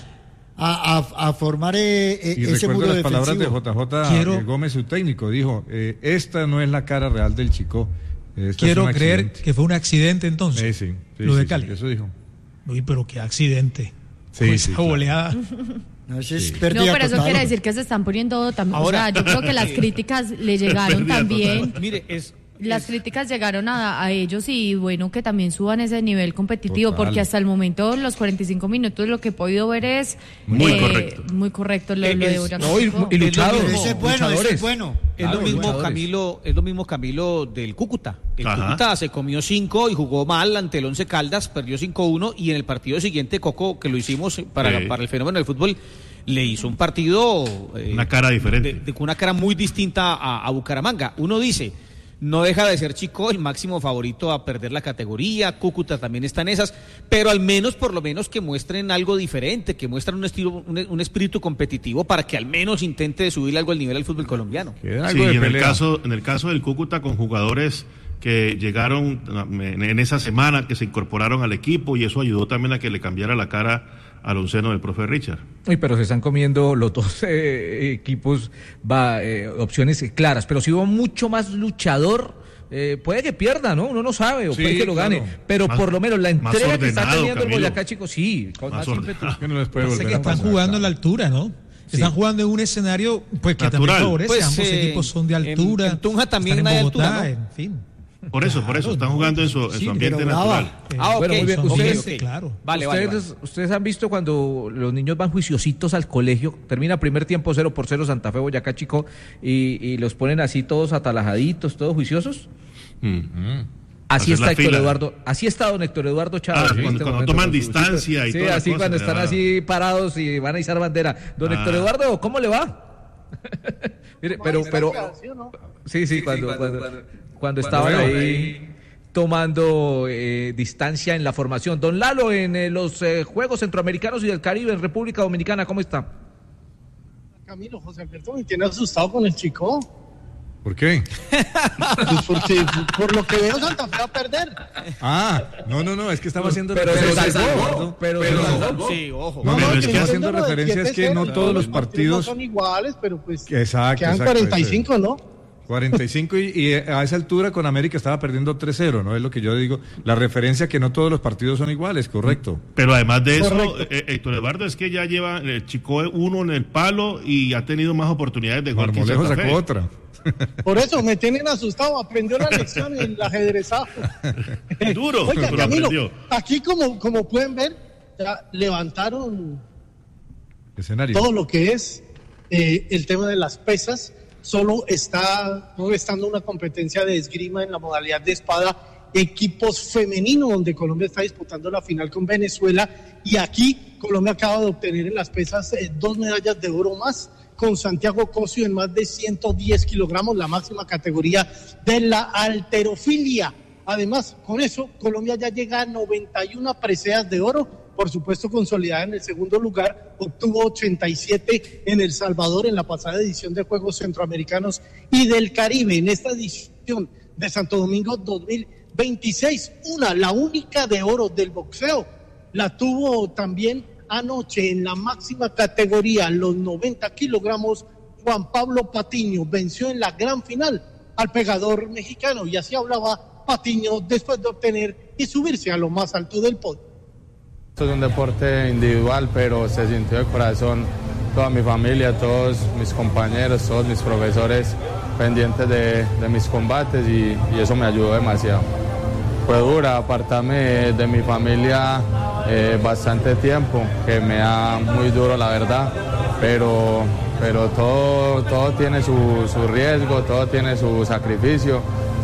S3: a, a, a formar eh,
S7: y
S3: ese muro defensivo.
S7: Y las palabras de J J Quiero... Gómez, su técnico, dijo, eh, esta no es la cara real del Chico.
S9: Quiero creer que fue un accidente entonces.
S7: Sí, sí, sí,
S9: lo
S7: sí,
S9: de Cali.
S7: Sí, eso dijo.
S9: Uy, pero qué accidente.
S7: Sí,
S9: esa
S7: sí,
S9: goleada.
S3: Claro. No, es
S4: sí. no, pero total. Eso quiere decir que se están poniendo también. Ahora, o sea, yo creo que las críticas le llegaron también.
S1: Total. Mire, es.
S4: Las es... críticas llegaron a, a ellos y bueno, que también suban ese nivel competitivo, total. Porque hasta el momento, los cuarenta y cinco minutos, lo que he podido ver es.
S2: Muy
S4: eh,
S2: correcto.
S4: Muy correcto lo,
S1: es,
S4: lo de Boyacá.
S1: No, y, y luchado.
S3: Ese es bueno, ese es bueno.
S1: Es lo mismo Camilo, es lo mismo Camilo del Cúcuta. El Ajá. Cúcuta se comió cinco y jugó mal ante el Once Caldas, perdió cinco uno y en el partido siguiente Coco, que lo hicimos para, sí. para el fenómeno del fútbol, le hizo un partido
S2: eh, una cara diferente,
S1: de, de, con una cara muy distinta a, a Bucaramanga. Uno dice, no deja de ser Chico el máximo favorito a perder la categoría, Cúcuta también está en esas, pero al menos, por lo menos que muestren algo diferente, que muestren un estilo, un, un espíritu competitivo para que al menos intente subir algo al nivel del fútbol colombiano.
S2: Sí, en el caso, en el caso del Cúcuta con jugadores que llegaron en esa semana, que se incorporaron al equipo y eso ayudó también a que le cambiara la cara al onceno del profe Richard.
S6: Uy, pero se están comiendo los dos eh, equipos, va, eh, opciones claras, pero si hubo mucho más luchador, eh, puede que pierda, ¿no? Uno no sabe, o sí, puede que lo gane, claro. Pero más, por lo menos la entrega ordenado, que está teniendo Camilo. El Boyacá Chico, sí, con más, más ímpetu.
S9: Que no les puede volver que están pasar, jugando claro. a la altura, ¿no? Sí. Están jugando en un escenario pues que natural. También favorece, pues, ambos eh, equipos son de altura.
S1: En, en Tunja también hay altura, ¿no?
S6: En fin.
S2: Por eso, claro, por eso, están jugando en su, en sí, su ambiente natural.
S1: Eh, ah, ok, bueno, muy bien.
S6: Ustedes,
S1: okay.
S6: claro.
S1: Vale,
S6: ustedes,
S1: vale, vale.
S6: ustedes han visto cuando los niños van juiciositos al colegio, termina primer tiempo cero por cero Santa Fe, Boyacá Chico, y, y los ponen así todos atalajaditos, todos juiciosos. Mm-hmm. Así está Héctor fila. Eduardo, así está don Héctor Eduardo Chávez.
S2: Ah, cuando, este cuando toman distancia y
S6: sí,
S2: toda
S6: así
S2: cosa,
S6: cuando están ah. así parados y van a izar bandera. Don ah. Héctor Eduardo, ¿cómo le va? Mire, pero, pero, sí, sí, cuando, cuando, cuando, cuando estaban ahí tomando eh, distancia en la formación. Don Lalo, en eh, los eh, Juegos Centroamericanos y del Caribe en República Dominicana, ¿cómo está?
S13: Camilo, José Alberto, me tiene asustado con el Chico.
S7: ¿Por qué?
S13: Pues porque por lo que veo Santa Fe va a perder.
S7: Ah, no, no, no, es que estaba haciendo
S6: pero
S7: referencia.
S6: Se salvó, pero, pero se salvó.
S1: Sí, ojo.
S7: No, no,
S13: no,
S7: es que haciendo referencia es que no todos los partidos
S13: son iguales, pero pues
S7: exacto,
S13: quedan
S7: exacto,
S13: cuarenta y cinco,
S7: eso.
S13: ¿no?
S7: cuarenta y cinco y, y a esa altura con América estaba perdiendo tres cero, ¿no? Es lo que yo digo. La referencia que no todos los partidos son iguales, correcto.
S2: Pero además de eso, eh, Héctor Eduardo, es que ya lleva el Chico uno en el palo y ha tenido más oportunidades de gol.
S7: Marmolejo sacó otra.
S13: Por eso me tienen asustado, aprendió la lección en el ajedrezado.
S2: Duro,
S13: Oiga,
S2: pero
S13: Camilo,
S2: aprendió.
S13: aquí como, como pueden ver, ya levantaron
S7: Escenario.
S13: todo lo que es eh, el tema de las pesas. Solo está restando una competencia de esgrima en la modalidad de espada, equipos femeninos, donde Colombia está disputando la final con Venezuela, y aquí Colombia acaba de obtener en las pesas eh, dos medallas de oro más, con Santiago Cosio en más de ciento diez kilogramos, la máxima categoría de la halterofilia. Además, con eso, Colombia ya llega a noventa y una preseas de oro, por supuesto consolidada en el segundo lugar, obtuvo ochenta y siete en El Salvador en la pasada edición de Juegos Centroamericanos y del Caribe. En esta edición de Santo Domingo dos mil veintiséis, una, la única de oro del boxeo, la tuvo también anoche en la máxima categoría, los noventa kilogramos, Juan Pablo Patiño venció en la gran final al pegador mexicano, y así hablaba Patiño después de obtener y subirse a lo más alto del podio.
S14: Esto es un deporte individual, pero se sintió de corazón toda mi familia, todos mis compañeros, todos mis profesores pendientes de, de mis combates, y, y eso me ayudó demasiado. Fue dura apartarme de mi familia eh, bastante tiempo, que me da muy duro la verdad, pero, pero todo, todo tiene su, su riesgo, todo tiene su sacrificio,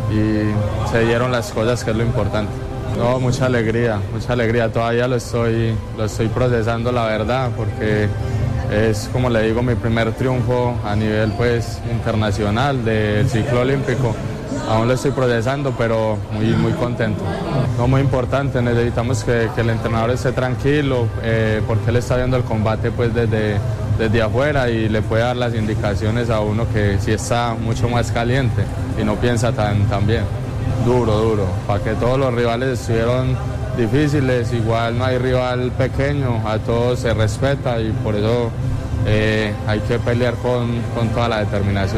S14: y se dieron las cosas, que es lo importante. No, mucha alegría, mucha alegría, todavía lo estoy, lo estoy procesando la verdad, porque es, como le digo, mi primer triunfo a nivel pues internacional del ciclo olímpico. Aún lo estoy procesando, pero muy, muy contento. No, muy importante, necesitamos que, que el entrenador esté tranquilo, eh, porque él está viendo el combate pues desde, desde afuera, y le puede dar las indicaciones a uno que sí está mucho más caliente y no piensa tan, tan bien. Duro, duro, para que todos los rivales estuvieron difíciles, igual no hay rival pequeño, a todos se respeta, y por eso eh, hay que pelear con, con toda la determinación.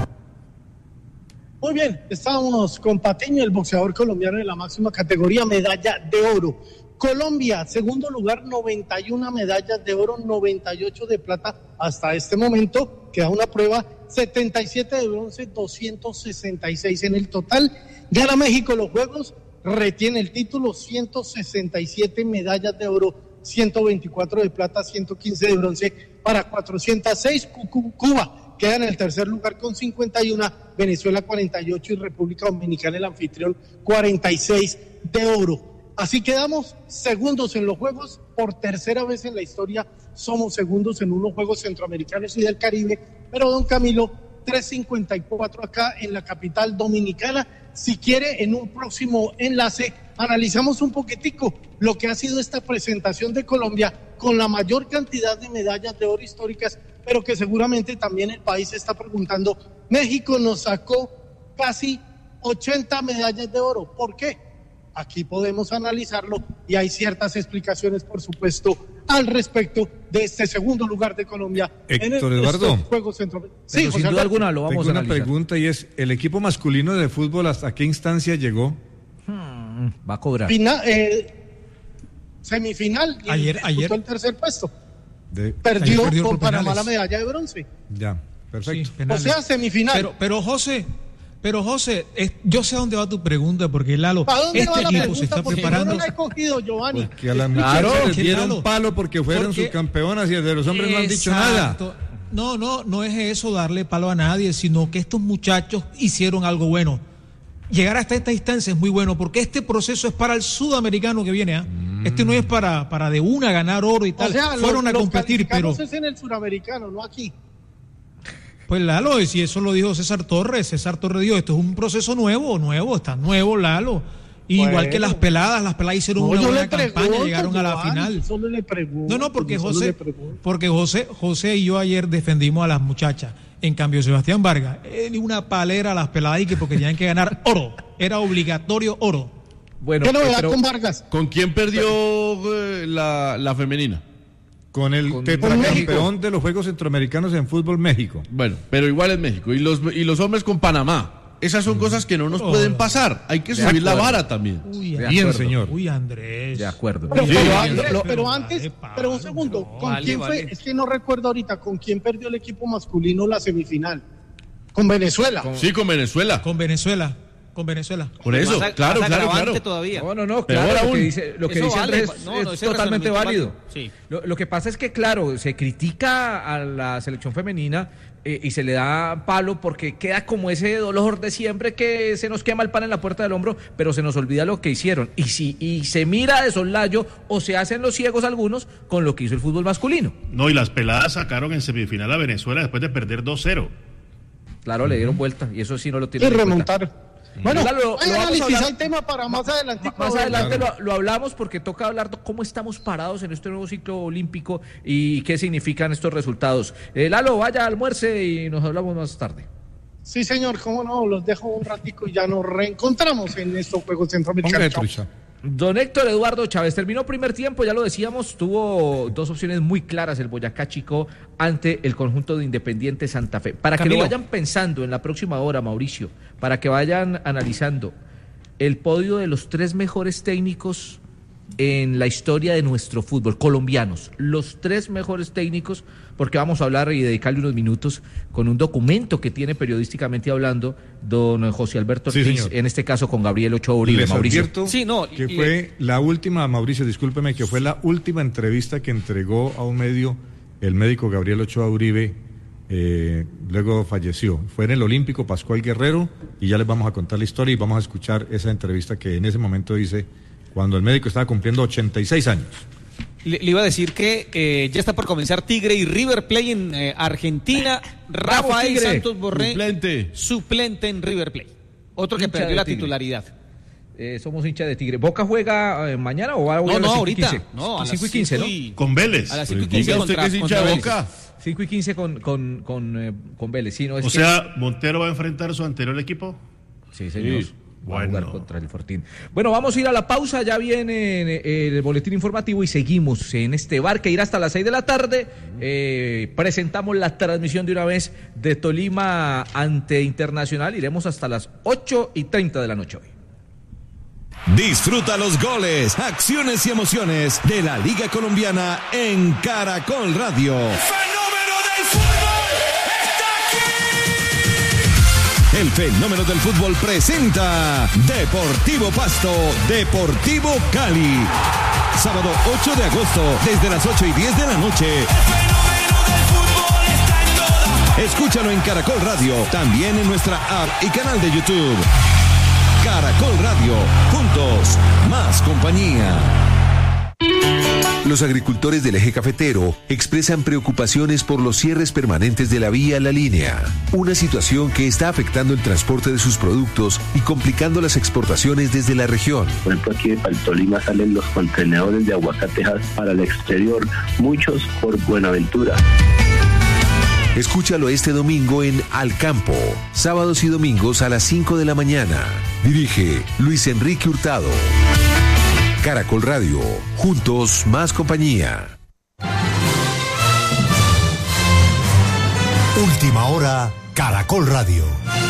S13: Muy bien, estábamos con Patiño, el boxeador colombiano de la máxima categoría, medalla de oro. Colombia, segundo lugar, noventa y una medallas de oro, noventa y ocho de plata hasta este momento. Queda una prueba, setenta y siete de bronce, doscientos sesenta y seis en el total. Gana México los Juegos, retiene el título, ciento sesenta y siete medallas de oro, ciento veinticuatro de plata, ciento quince de bronce para cuatrocientos seis. Cuba queda en el tercer lugar con cincuenta y uno, Venezuela cuarenta y ocho y República Dominicana, el anfitrión, cuarenta y seis de oro. Así quedamos segundos en los Juegos, por tercera vez en la historia somos segundos en unos Juegos Centroamericanos y del Caribe, pero don Camilo, tres cincuenta y cuatro acá en la capital dominicana. Si quiere, en un próximo enlace analizamos un poquitico lo que ha sido esta presentación de Colombia con la mayor cantidad de medallas de oro históricas, pero que seguramente también el país se está preguntando. México nos sacó casi ochenta medallas de oro. ¿Por qué? Aquí podemos analizarlo y hay ciertas explicaciones, por supuesto, al respecto de este segundo lugar de Colombia.
S7: Héctor
S13: en
S7: Eduardo,
S13: Juegos Centroamericanos.
S6: Sí, sin duda alguna lo vamos
S7: tengo
S6: a
S7: una
S6: analizar.
S7: pregunta, y es, ¿el equipo masculino de fútbol hasta qué instancia llegó?
S6: Hmm, va a cobrar.
S13: Final, eh, semifinal, y
S9: Ayer-
S13: disputó
S9: ayer-
S13: el tercer puesto.
S7: De-
S13: Perdió,
S9: perdió
S13: con
S9: por
S13: Panamá
S9: penales.
S13: la medalla de bronce.
S7: Ya, perfecto.
S9: Sí, penales.
S13: O sea, semifinal.
S9: Pero, pero José, pero José, es- yo sé a dónde va tu pregunta, porque Lalo,
S13: ¿Para dónde
S9: este
S13: va la
S9: equipo
S13: pregunta?
S9: se está
S13: Porque
S9: preparando.
S13: yo no la he cogido, Giovanni.
S7: Porque a las
S9: Claro,
S7: muchachas les
S9: que
S7: dieron
S9: Lalo.
S7: palo porque fueron
S9: Porque-
S7: subcampeonas, y de los hombres no han dicho
S9: Exacto.
S7: nada.
S9: No, no, no es eso darle palo a nadie, sino que estos muchachos hicieron algo bueno. Llegar hasta esta instancia es muy bueno, porque este proceso es para el sudamericano que viene, ¿ah? Este no es para, para de una ganar oro y tal.
S13: O sea,
S9: Fueron
S13: los,
S9: a competir,
S13: los
S9: pero
S13: calificamos es en el suramericano, no aquí.
S9: Pues Lalo, y si eso lo dijo César Torres, César Torres dijo, esto es un proceso nuevo, nuevo, está nuevo, Lalo. Igual bueno. que las peladas, las peladas hicieron no, una buena campaña, llegaron a la Giovanni, final.
S13: Solo le pregunto,
S9: no, no, porque José, porque José, José y yo ayer defendimos a las muchachas. En cambio, Sebastián Vargas, él una palera a las peladas y que porque tenían que ganar oro, era obligatorio oro.
S5: Bueno,
S13: ¿qué novedad
S5: pero,
S13: con Vargas?
S5: ¿Con quién perdió eh, la, la femenina?
S7: Con el con tetracampeón de los Juegos Centroamericanos en Fútbol, México.
S5: Bueno, pero igual es México. Y los, y los hombres con Panamá. Esas son cosas que no nos oh. pueden pasar. Hay que subir la vara también.
S9: Uy,
S7: bien, señor.
S9: Uy, Andrés.
S5: De acuerdo.
S13: Pero,
S5: sí,
S13: pero, pero, pero antes, pero un segundo. ¿Con vale, quién vale. fue? Es que no recuerdo ahorita. ¿Con quién perdió el equipo masculino la semifinal? ¿Con Venezuela?
S5: Con, sí, con Venezuela.
S9: Con Venezuela. Con Venezuela.
S5: Por eso,
S1: más,
S5: claro,
S1: más
S5: claro, claro.
S1: Todavía.
S6: No, no, no, claro, lo que dice, lo que dice
S1: vale,
S6: Andrés
S1: no, no,
S6: es totalmente válido. Sí. Lo, lo que pasa es que, claro, se critica a la selección femenina eh, y se le da palo porque queda como ese dolor de siempre que se nos quema el pan en la puerta del hombro, pero se nos olvida lo que hicieron. Y si y se mira de soslayo o se hacen los ciegos algunos con lo que hizo el fútbol masculino.
S2: No, y las peladas sacaron en semifinal a Venezuela después de perder dos cero.
S6: Claro, uh-huh. le dieron vuelta y eso sí no lo tienen.
S13: Y remontaron. Bueno,
S6: lo, lo,
S13: hay
S6: lo
S13: analizar el tema para más adelante.
S6: Más adelante lo, lo hablamos porque toca hablar de cómo estamos parados en este nuevo ciclo olímpico y qué significan estos resultados. Eh, Lalo, vaya, almuerce y nos hablamos más tarde.
S13: Sí, señor, cómo no, los dejo un ratico y ya nos reencontramos en estos Juegos Centroamericanos.
S6: Don Héctor Eduardo Chávez, terminó primer tiempo, ya lo decíamos, tuvo dos opciones muy claras el Boyacá Chicó ante el conjunto de Independiente Santa Fe. Para Camilo. Que lo vayan pensando en la próxima hora, Mauricio, para que vayan analizando el podio de los tres mejores técnicos en la historia de nuestro fútbol, colombianos, los tres mejores técnicos, porque vamos a hablar y dedicarle unos minutos con un documento que tiene periodísticamente hablando don José Alberto Ortiz, sí, en este caso con Gabriel Ochoa Uribe.
S7: Les
S6: Mauricio.
S7: advierto
S1: sí, no,
S7: que y, fue y, la última, Mauricio, discúlpeme, que fue la última entrevista que entregó a un medio el médico Gabriel Ochoa Uribe, eh, luego falleció. Fue en el Olímpico Pascual Guerrero y ya les vamos a contar la historia y vamos a escuchar esa entrevista que en ese momento dice cuando el médico estaba cumpliendo ochenta y seis años.
S1: Le, le iba a decir que eh, ya está por comenzar Tigre y River Plate en eh, Argentina. Rafael Tigre, Santos Borré,
S5: suplente.
S1: suplente en River Plate. Otro que hincha perdió la Tigre. Titularidad.
S6: Eh, somos hincha de Tigre. ¿Boca juega eh, mañana o va a
S1: jugar
S6: no,
S1: a las
S6: no,
S1: ahorita.
S6: quince?
S1: No, a las
S6: cinco y quince, ¿no?
S2: Con Vélez.
S1: A las cinco y quince
S2: contra,
S1: contra,
S2: que es hincha de Boca.
S6: cinco y quince con, con, con, eh, con Vélez. Sí, no, es
S2: o
S6: que...
S2: sea, ¿Montero va a enfrentar su anterior equipo?
S6: Sí, señor. Sí. Va
S2: bueno.
S6: a jugar contra el Fortín. Bueno, vamos a ir a la pausa, ya viene el boletín informativo y seguimos en este bar que irá hasta las seis de la tarde. Eh, presentamos la transmisión de una vez de Tolima ante Internacional, iremos hasta las ocho y treinta de la noche hoy.
S15: Disfruta los goles, acciones y emociones de la Liga Colombiana en Caracol Radio.
S16: ¡Fenómeno del fútbol!
S15: El fenómeno del fútbol presenta Deportivo Pasto, Deportivo Cali. Sábado ocho de agosto, desde las ocho y diez de la noche.
S16: El fenómeno del fútbol está en todas partes.
S15: Escúchalo en Caracol Radio, también en nuestra app y canal de YouTube. Caracol Radio, juntos, más compañía.
S17: Los agricultores del eje cafetero expresan preocupaciones por los cierres permanentes de la vía La Línea, una situación que está afectando el transporte de sus productos y complicando las exportaciones desde la región.
S18: Por ejemplo, aquí de Tolima salen los contenedores de aguacatejas para el exterior, muchos por Buenaventura.
S17: Escúchalo este domingo en Al Campo, sábados y domingos a las cinco de la mañana. Dirige Luis Enrique Hurtado. Caracol Radio, juntos más compañía.
S15: Última hora, Caracol Radio.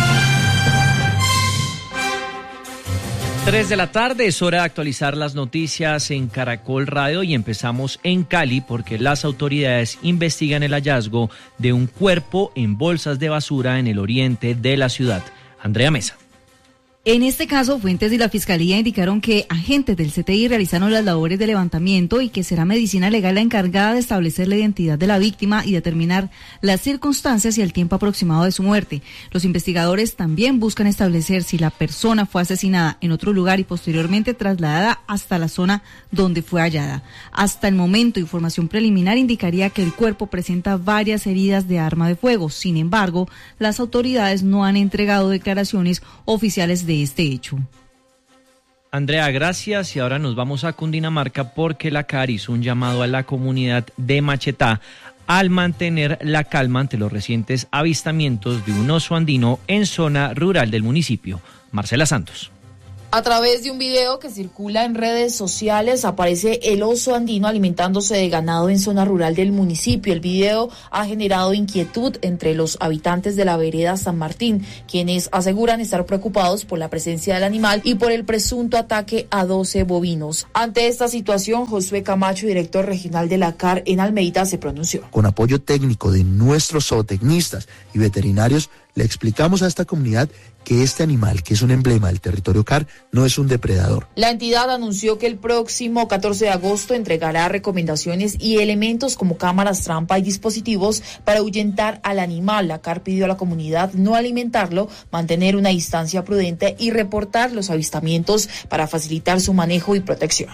S19: Tres de la tarde, es hora de actualizar las noticias en Caracol Radio y empezamos en Cali porque las autoridades investigan el hallazgo de un cuerpo en bolsas de basura en el oriente de la ciudad. Andrea Mesa.
S20: En este caso, fuentes de la Fiscalía indicaron que agentes del C T I realizaron las labores de levantamiento y que será Medicina Legal la encargada de establecer la identidad de la víctima y determinar las circunstancias y el tiempo aproximado de su muerte. Los investigadores también buscan establecer si la persona fue asesinada en otro lugar y posteriormente trasladada hasta la zona donde fue hallada. Hasta el momento, información preliminar indicaría que el cuerpo presenta varias heridas de arma de fuego. Sin embargo, las autoridades no han entregado declaraciones oficiales de este hecho.
S19: Andrea, gracias. Y ahora nos vamos a Cundinamarca porque la C A R hizo un llamado a la comunidad de Machetá al mantener la calma ante los recientes avistamientos de un oso andino en zona rural del municipio. Marcela Santos.
S21: A través de un video que circula en redes sociales aparece el oso andino alimentándose de ganado en zona rural del municipio. El video ha generado inquietud entre los habitantes de la vereda San Martín, quienes aseguran estar preocupados por la presencia del animal y por el presunto ataque a doce bovinos. Ante esta situación, Josué Camacho, director regional de la C A R en Almeida, se pronunció.
S22: Con apoyo técnico de nuestros zootecnistas y veterinarios, le explicamos a esta comunidad que este animal, que es un emblema del territorio C A R, no es un depredador.
S21: La entidad anunció que el próximo catorce de agosto entregará recomendaciones y elementos como cámaras trampa y dispositivos para ahuyentar al animal. La C A R pidió a la comunidad no alimentarlo, mantener una distancia prudente y reportar los avistamientos para facilitar su manejo y protección.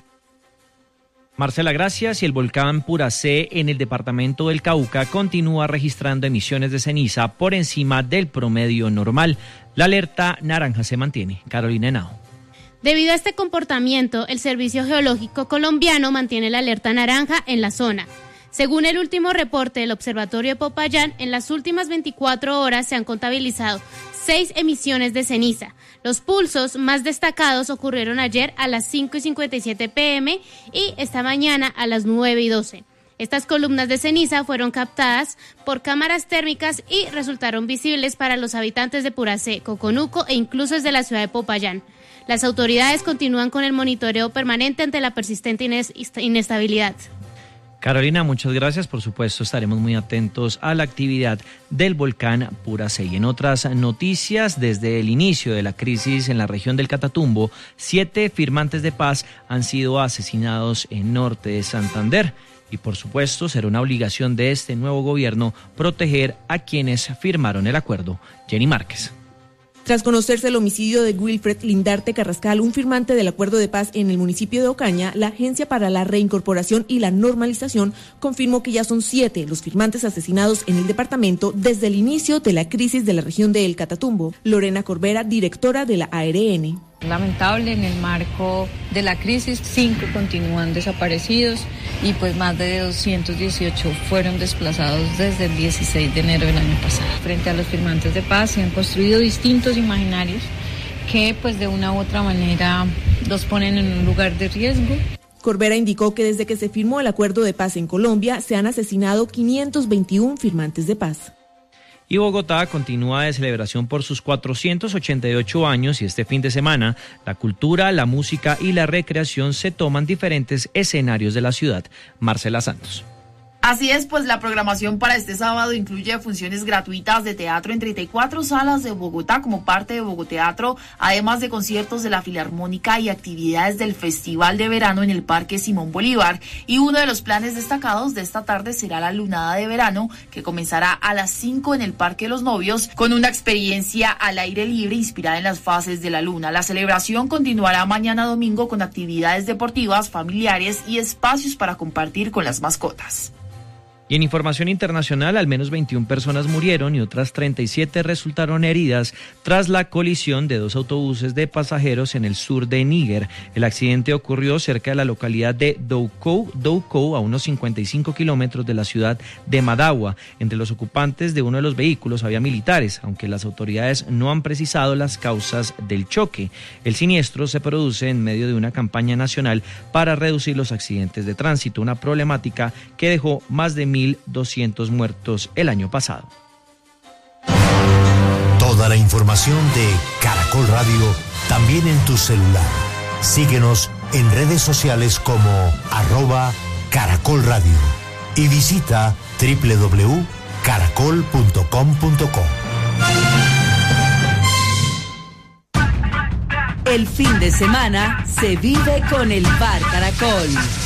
S19: Marcela, gracias. Y el volcán Puracé en el departamento del Cauca continúa registrando emisiones de ceniza por encima del promedio normal. La alerta naranja se mantiene. Carolina Henao.
S23: Debido a este comportamiento, el Servicio Geológico Colombiano mantiene la alerta naranja en la zona. Según el último reporte del Observatorio de Popayán, en las últimas veinticuatro horas se han contabilizado seis emisiones de ceniza. Los pulsos más destacados ocurrieron ayer a las cinco y cincuenta y siete pm y esta mañana a las nueve y doce. Estas columnas de ceniza fueron captadas por cámaras térmicas y resultaron visibles para los habitantes de Puracé, Coconuco e incluso desde la ciudad de Popayán. Las autoridades continúan con el monitoreo permanente ante la persistente inestabilidad.
S19: Carolina, muchas gracias. Por supuesto, estaremos muy atentos a la actividad del volcán Puracé. Y en otras noticias, desde el inicio de la crisis en la región del Catatumbo, siete firmantes de paz han sido asesinados en norte de Santander. Y por supuesto, será una obligación de este nuevo gobierno proteger a quienes firmaron el acuerdo. Jenny Márquez.
S24: Tras conocerse el homicidio de Wilfred Lindarte Carrascal, un firmante del acuerdo de paz en el municipio de Ocaña, la Agencia para la Reincorporación y la Normalización confirmó que ya son siete los firmantes asesinados en el departamento desde el inicio de la crisis de la región de El Catatumbo. Lorena Corbera, directora de la A R N.
S25: Lamentable, en el marco de la crisis, cinco continúan desaparecidos y pues más de doscientos dieciocho fueron desplazados desde el dieciséis de enero del año pasado. Frente a los firmantes de paz se han construido distintos imaginarios que pues de una u otra manera los ponen en un lugar de riesgo.
S24: Corbera indicó que desde que se firmó el acuerdo de paz en Colombia se han asesinado quinientos veintiuno firmantes de paz.
S19: Y Bogotá continúa de celebración por sus cuatrocientos ochenta y ocho años y este fin de semana la cultura, la música y la recreación se toman diferentes escenarios de la ciudad. Marcela Santos.
S21: Así es, pues la programación para este sábado incluye funciones gratuitas de teatro en treinta y cuatro salas de Bogotá como parte de Bogoteatro, además de conciertos de la Filarmónica y actividades del Festival de Verano en el Parque Simón Bolívar. Y uno de los planes destacados de esta tarde será la Lunada de Verano, que comenzará a las cinco en el Parque de los Novios, con una experiencia al aire libre inspirada en las fases de la luna. La celebración continuará mañana domingo con actividades deportivas, familiares y espacios para compartir con las mascotas.
S19: Y en información internacional, al menos veintiuna personas murieron y otras treinta y siete resultaron heridas tras la colisión de dos autobuses de pasajeros en el sur de Níger. El accidente ocurrió cerca de la localidad de Doukou, Doukou, a unos cincuenta y cinco kilómetros de la ciudad de Madawa. Entre los ocupantes de uno de los vehículos había militares, aunque las autoridades no han precisado las causas del choque. El siniestro se produce en medio de una campaña nacional para reducir los accidentes de tránsito, una problemática que dejó más de mil doscientos muertos el año pasado.
S26: Toda la información de Caracol Radio también en tu celular. Síguenos en redes sociales como arroba Caracol Radio y visita doble u doble u doble u punto caracol punto com punto co.
S3: El fin de semana se vive con el Bar Caracol.